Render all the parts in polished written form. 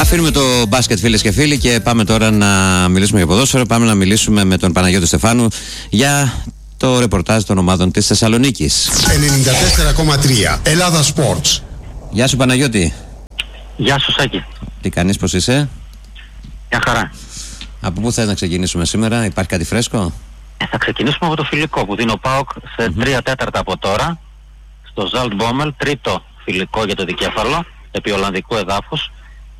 Αφήνουμε το μπάσκετ, φίλες και φίλοι, και πάμε τώρα να μιλήσουμε για ποδόσφαιρο. Πάμε να μιλήσουμε με τον Παναγιώτη Στεφάνου για το ρεπορτάζ των ομάδων της Θεσσαλονίκης. 94,3 Ελλάδα Sports. Γεια σου, Παναγιώτη. Γεια σου, Σάκη. Τι κάνεις, πώς είσαι? Μια χαρά. Από πού θες να ξεκινήσουμε σήμερα, υπάρχει κάτι φρέσκο? Θα ξεκινήσουμε από το φιλικό που δίνει ο ΠΑΟΚ σε 3 τέταρτα από τώρα στο Ζαλτμπόμελ, τρίτο φιλικό για το δικέφαλο επί Ολλανδικού εδάφους,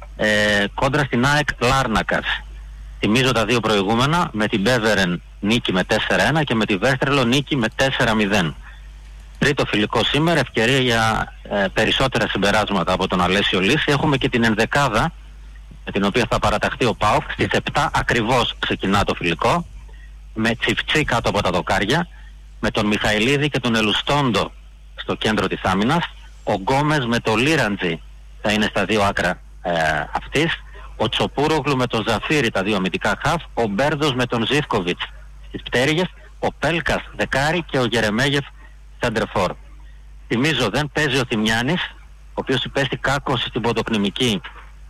κόντρα στην ΑΕΚ Λάρνακας. Θυμίζω τα δύο προηγούμενα, με την Μπέβερεν νίκη με 4-1 και με τη Βέστρελο νίκη με 4-0. Τρίτο φιλικό σήμερα, ευκαιρία για περισσότερα συμπεράσματα από τον Αλέσιο Λύση. Έχουμε και την ενδεκάδα με την οποία θα παραταχθεί ο ΠΑΟΚ. Στις 7 ακριβώς ξεκινά το φιλικό, με Τσιφτσί κάτω από τα δοκάρια, με τον Μιχαηλίδη και τον Ελουστόντο στο κέντρο της άμυνας. Ο Γκόμες με το Λίραντζι θα είναι στα δύο άκρα αυτής. Ο Τσοπούρογλου με τον Ζαφύρι, τα δύο αμυντικά χαφ. Ο Μπέρδος με τον Ζίβκοβιτς στις πτέρυγες. Ο Πέλκας δεκάρι και ο Γερεμέγεφ σέντερφορ. Θυμίζω, δεν παίζει ο Θημιάνης, ο οποίος υπέστη κάκωση στην ποδοκνημική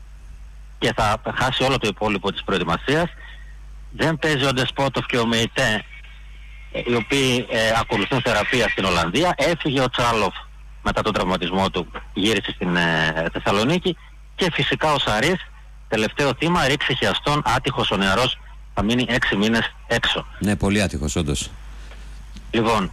και θα χάσει όλο το υπόλοιπο της προετοιμασίας. Δεν παίζει ο Ντεσπότοφ και ο Μεϊτέ, οι οποίοι ακολουθούν θεραπεία στην Ολλανδία. Έφυγε ο Τσάλοφ μετά τον τραυματισμό του, γύρισε στην Θεσσαλονίκη. Και φυσικά ο Σαρής, τελευταίο θύμα, ρίξει χιαστόν, άτυχος ο νεαρός, θα μείνει 6 μήνες έξω. Ναι, πολύ άτυχος όντως. Λοιπόν,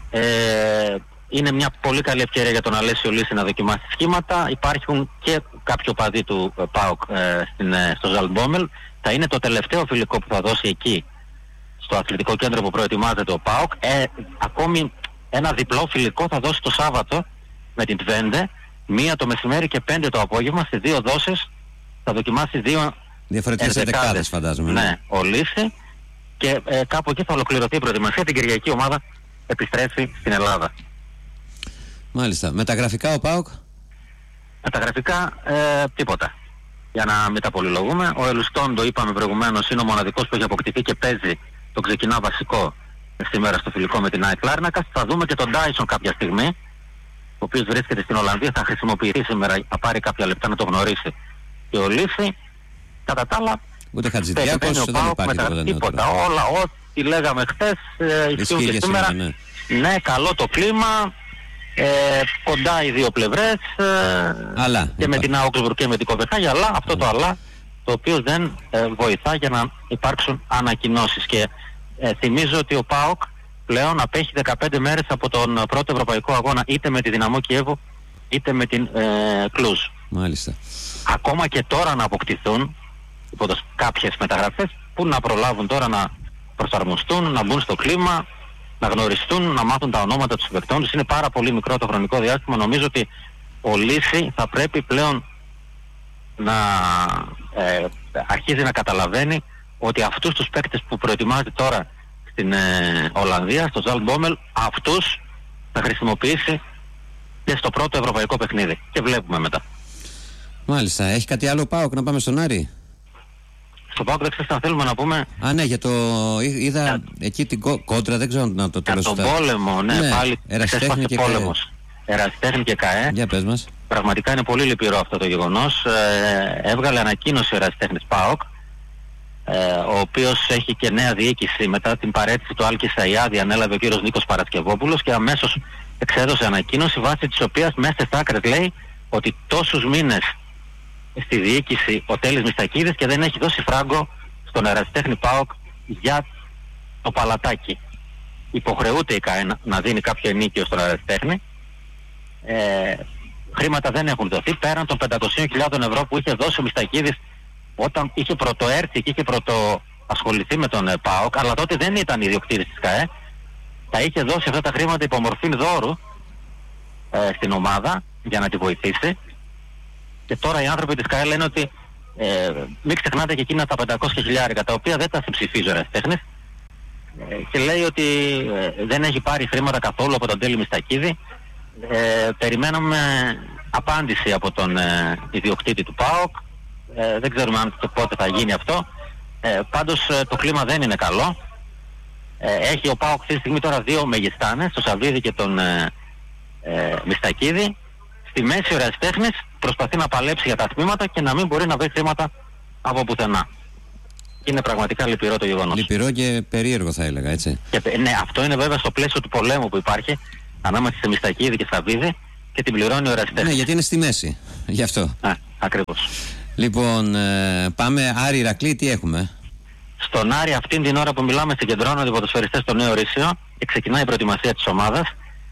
είναι μια πολύ καλή ευκαιρία για τον Αλέσιο Λύση να δοκιμάσει σχήματα. Υπάρχουν και κάποιοι οπαδοί του ΠΑΟΚ στο Ζαλτμπόμελ. Θα είναι το τελευταίο φιλικό που θα δώσει εκεί, στο αθλητικό κέντρο που προετοιμάζεται ο ΠΑΟΚ. Ακόμη ένα διπλό φιλικό θα δώσει το Σάββατο με την Τβέντε, 1 το μεσημέρι και 5 το απόγευμα. Σε 2 δόσεις θα δοκιμάσει 2 διαφορετικές δεκάδες, φαντάζομαι. Ναι, ο Λύση. Και κάπου εκεί θα ολοκληρωθεί η προετοιμασία. Την Κυριακή ομάδα επιστρέφει στην Ελλάδα. Μάλιστα. Μεταγραφικά ο ΠΑΟΚ? Μεταγραφικά τίποτα. Για να μην τα πολυλογούμε. Ο Ελουστόντο, είπαμε προηγουμένως, είναι ο μοναδικός που έχει αποκτηθεί και παίζει, το ξεκινά βασικό σήμερα στο φιλικό με την ΑΕΚ Λάρνακας. Θα δούμε και τον Ντάισον κάποια στιγμή, ο οποίος βρίσκεται στην Ολλανδία, θα χρησιμοποιηθεί σήμερα, θα πάρει κάποια λεπτά να το γνωρίσει. Και ο Λύση, κατά τα άλλα, ούτε Χατζηδιάκος, δεν υπάρχει τίποτα. Όλα, ό,τι λέγαμε χθες, ισχύουν και σήμερα. Ναι, καλό το κλίμα, κοντά οι δύο πλευρές, και με την Augsburg και με την Κοπεχάγη, αλλά αυτό το αλλά, το οποίο δεν βοηθά για να υπάρξουν ανακοινώσεις. Και θυμίζω ότι ο ΠΑΟΚ πλέον απέχει 15 μέρες από τον πρώτο ευρωπαϊκό αγώνα, είτε με τη Δυναμό Κιέβου είτε με την Κλουζ. Μάλιστα. Ακόμα και τώρα να αποκτηθούν κάποιες μεταγραφές που να προλάβουν τώρα να προσαρμοστούν, να μπουν στο κλίμα, να γνωριστούν, να μάθουν τα ονόματα των συμπαικτών τους. Είναι πάρα πολύ μικρό το χρονικό διάστημα. Νομίζω ότι ο Λύση θα πρέπει πλέον να αρχίζει να καταλαβαίνει ότι αυτούς τους παίκτες που προετοιμάζει τώρα στην Ολλανδία, στο Ζαλτμπόμελ, αυτούς θα χρησιμοποιήσει και στο πρώτο ευρωπαϊκό παιχνίδι. Και βλέπουμε μετά. Μάλιστα. Έχει κάτι άλλο ΠΑΟΚ, να πάμε στον Άρη? Στο ΠΑΟΚ δεν ξέρω αν θέλουμε να πούμε. Ναι, για το είδα εκεί την κόντρα, δεν ξέρω να το τέλος. Για τον πόλεμο, ναι, πάλι Ερασιτέχνη και πόλεμος. Ερασιτέχνη και ΚΑΕ. Για πες μας. Πραγματικά είναι πολύ λυπηρό αυτό το γεγονός. Έβγαλε ανακοίνωση ο Ερασιτέχνης ΠΑΟΚ, ο οποίος έχει και νέα διοίκηση μετά την παρέτηση του Άλκη Σαϊάδη. Ανέλαβε ο κύριος Νίκος Παρασκευόπουλος και αμέσως εξέδωσε ανακοίνωση, βάσει της οποίας μέσα στις άκρες λέει ότι τόσους μήνες στη διοίκηση ο Τέλης Μιστακίδης και δεν έχει δώσει φράγκο στον Ερασιτέχνη ΠΑΟΚ για το παλατάκι. Υποχρεούται η ΚΑΕ να δίνει κάποιο ενίκιο στον Ερασιτέχνη. Χρήματα δεν έχουν δοθεί πέραν των 500.000 ευρώ που είχε δώσει ο Μιστακίδης όταν είχε πρωτοέρθει και είχε πρωτοασχοληθεί με τον ΠΑΟΚ, αλλά τότε δεν ήταν ιδιοκτήτης της ΚΑΕ. Τα είχε δώσει αυτά τα χρήματα υπό μορφή δώρου στην ομάδα για να τη βοηθήσει. Και τώρα οι άνθρωποι της ΚΑΕ λένε ότι μην ξεχνάτε και εκείνα τα 500.000, τα οποία δεν τα συμψηφίζει ο Ερασιτέχνης, και λέει ότι δεν έχει πάρει χρήματα καθόλου από τον Τέλη Μιστακίδη. Περιμένουμε απάντηση από τον ιδιοκτήτη του ΠΑΟΚ. Δεν ξέρουμε αν και πότε θα γίνει αυτό. Πάντως το κλίμα δεν είναι καλό. Έχει ο ΠΑΟΚ αυτή τη στιγμή τώρα 2 μεγιστάνες, τον Σαββίδη και τον Μιστακίδη. Στη μέση ο Ερασιτέχνης προσπαθεί να παλέψει για τα τμήματα και να μην μπορεί να βρει χρήματα από πουθενά. Είναι πραγματικά λυπηρό το γεγονός. Λυπηρό και περίεργο θα έλεγα, έτσι. Ναι, αυτό είναι βέβαια στο πλαίσιο του πολέμου που υπάρχει ανάμεσα σε Μιστακίδη και Σαββίδη και την πληρώνει ο ερασιτέχνης. Ναι, γιατί είναι στη μέση. Γι' αυτό. Ακριβώς. Λοιπόν, πάμε Άρη Ηρακλή, τι έχουμε? Στον Άρη αυτήν την ώρα που μιλάμε συγκεντρώνονται οι ποδοσφαιριστές στο Νέο Ρήσιο και ξεκινάει η προετοιμασία της ομάδας.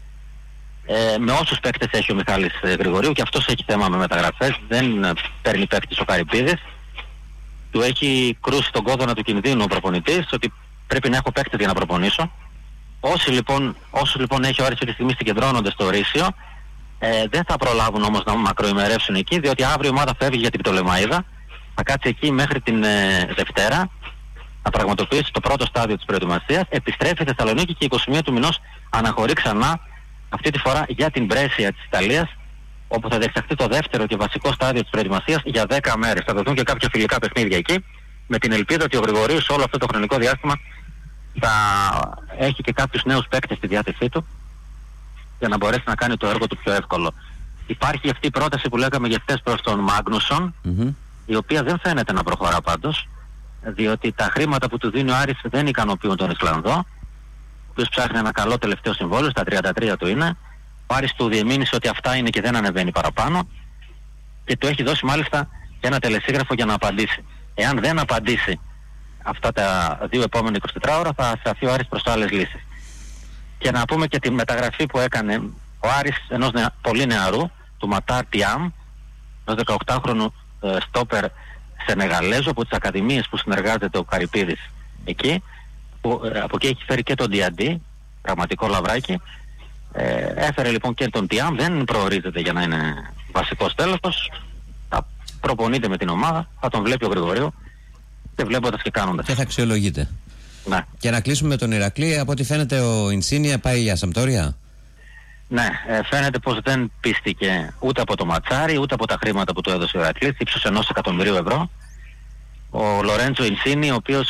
Με όσους παίκτες έχει ο Μιχάλης Γρηγορίου, και αυτός έχει θέμα με μεταγραφές, δεν παίρνει παίκτης ο Καρυπίδης. Του έχει κρούσει τον κόδωνα του κινδύνου ο προπονητής, ότι πρέπει να έχω παίκτες για να προπονήσω. Όσους λοιπόν έχει ο Άρης αυτή τη στιγμή συγκεντρώνονται στο Ρήσιο, δεν θα προλάβουν όμως να μακροημερεύσουν εκεί, διότι αύριο η ομάδα φεύγει για την Πτολεμαΐδα, θα κάτσει εκεί μέχρι την Δευτέρα, να πραγματοποιήσει το πρώτο στάδιο της προετοιμασίας, επιστρέφει στη Θεσσαλονίκη και 21 του μηνός αναχωρεί ξανά, αυτή τη φορά για την Μπρέσια της Ιταλίας, όπου θα διεξαχθεί το δεύτερο και βασικό στάδιο της προετοιμασίας για 10 μέρες. Θα δοθούν και κάποια φιλικά παιχνίδια εκεί, με την ελπίδα ότι ο Γρηγορίου σε όλο αυτό το χρονικό διάστημα θα έχει και κάποιους νέους παίκτες στη διάθεσή του, για να μπορέσει να κάνει το έργο του πιο εύκολο. Υπάρχει αυτή η πρόταση που λέγαμε για χτες προς τον Μάγνουσον, η οποία δεν φαίνεται να προχωρά πάντως, διότι τα χρήματα που του δίνει ο Άρης δεν ικανοποιούν τον Ισλανδό, ο οποίος ψάχνει ένα καλό τελευταίο συμβόλαιο, στα 33 του είναι. Ο Άρης του διεμήνυσε ότι αυτά είναι και δεν ανεβαίνει παραπάνω, και του έχει δώσει μάλιστα και ένα τελεσίγραφο για να απαντήσει. Εάν δεν απαντήσει αυτά τα 2 επόμενα 24 ώρα, θα σταθεί ο Άρης προς άλλες λύσεις. Και να πούμε και τη μεταγραφή που έκανε ο Άρης ενός πολύ νεαρού, του Ματάρ Τιάμ, ενός 18χρονου στόπερ Σενεγαλέζο, από τις ακαδημίες που συνεργάζεται ο Καρυπίδης εκεί, που από εκεί έχει φέρει και τον Διαντή, πραγματικό λαβράκι. Έφερε λοιπόν και τον Τιάμ, δεν προορίζεται για να είναι βασικός τέλεχος, θα προπονείται με την ομάδα, θα τον βλέπει ο Γρηγορίου και βλέποντας και κάνοντας. Και θα αξιολογείται. Ναι. Και να κλείσουμε με τον Ηρακλή, από ό,τι φαίνεται ο Ινσίνια πάει για Σαμπτόρια. Ναι, φαίνεται πως δεν πίστηκε ούτε από το ματσάρι, ούτε από τα χρήματα που του έδωσε ο Ηρακλής, ύψους 1 εκατομμυρίου ευρώ. Ο Λορέντζο Ινσίνι, ο οποίος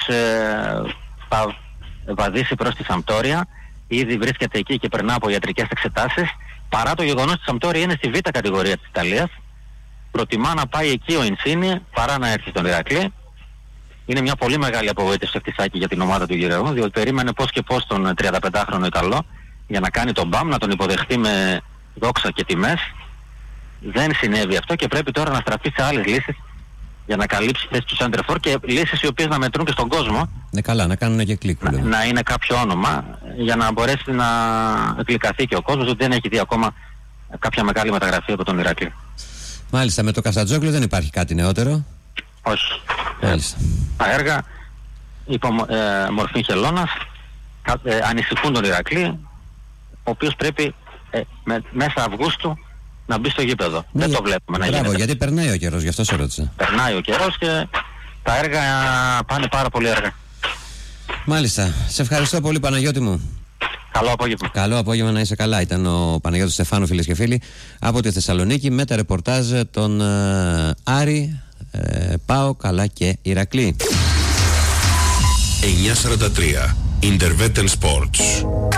θα βαδίσει προς τη Σαμπτόρια, ήδη βρίσκεται εκεί και περνά από ιατρικές εξετάσεις, παρά το γεγονός ότι η Σαμπτόρια είναι στη Β' κατηγορία της Ιταλίας. Προτιμά να πάει εκεί ο Ινσίνι παρά να έρθει στον Ηρακλή. Είναι μια πολύ μεγάλη απογοήτευση αυτή Σάκη για την ομάδα του Γυραιού, διότι περίμενε πώς και πώς τον 35χρονο Ιταλό για να κάνει τον μπαμ, να τον υποδεχτεί με δόξα και τιμές. Δεν συνέβη αυτό και πρέπει τώρα να στραφεί σε άλλες λύσεις για να καλύψει θέση του Σέντερφορ, και λύσεις οι οποίες να μετρούν και στον κόσμο. Ναι, καλά, να κάνουν και κλικ. Να είναι κάποιο όνομα για να μπορέσει να γλυκαθεί και ο κόσμος, ότι δεν έχει δει ακόμα κάποια μεγάλη μεταγραφή από τον Ηρακλή. Μάλιστα, με το Καστατζόγλου δεν υπάρχει κάτι νεότερο. Όχι. Μάλιστα. Τα έργα υπό μορφή χελώνας ανησυχούν τον Ηρακλή, ο οποίος πρέπει μέσα Αυγούστου να μπει στο γήπεδο. Ναι, δεν το βλέπουμε να γίνεται. Γιατί περνάει ο καιρός, γι' αυτό σε ρώτησα. Περνάει ο καιρός και τα έργα πάνε πάρα πολύ αργά. Μάλιστα. Σε ευχαριστώ πολύ, Παναγιώτη μου. Καλό απόγευμα. Καλό απόγευμα, να είσαι καλά. Ήταν ο Παναγιώτης Στεφάνου, φίλες και φίλοι, από τη Θεσσαλονίκη, με τα ρεπορτάζ των Άρη, ΠΑΟΚ αλλά και Ηρακλή. 9:43 Intervetten Sports.